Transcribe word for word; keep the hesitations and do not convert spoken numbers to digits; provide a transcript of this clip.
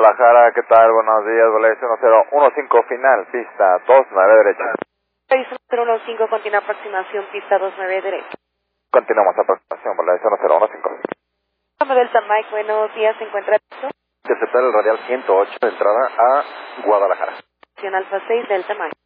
Guadalajara, ¿qué tal? Buenos días, Volaris uno cero uno cinco final, pista dos nueve derecha. Volaris uno cero uno cinco, continúa aproximación, pista dos nueve derecha. Continuamos aproximación, Volaris uno cero uno cinco. Delta Mike, buenos días, ¿se encuentra listo? Aceptar el radial ciento ocho de entrada a Guadalajara. Alfa seis, Delta Mike.